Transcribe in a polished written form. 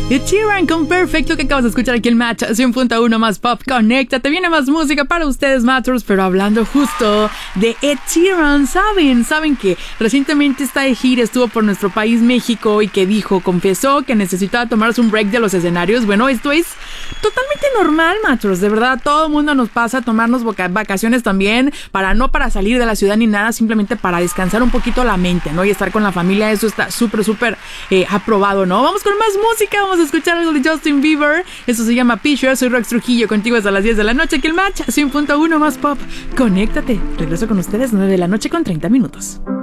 Ed Sheeran con Perfecto, que acabas de escuchar aquí en Match 100.1 más pop. Conéctate, viene más música para ustedes, Matchers. Pero hablando justo de Ed Sheeran, saben que recientemente está de gira, estuvo por nuestro país México y que confesó que necesitaba tomarse un break de los escenarios. Bueno, esto es totalmente normal, Matchers. De verdad, todo el mundo nos pasa a tomarnos vacaciones también, para salir de la ciudad ni nada, simplemente para descansar un poquito la mente, ¿no? Y estar con la familia, eso está súper aprobado, ¿no? Vamos con más música, vamos a escuchar algo de Justin Bieber. Eso se llama Picture. Soy Rox Trujillo, contigo hasta las 10 de la noche. Aquí el Match 100.1 más pop. Conéctate. Regreso con ustedes 9 de la noche con 30 minutos.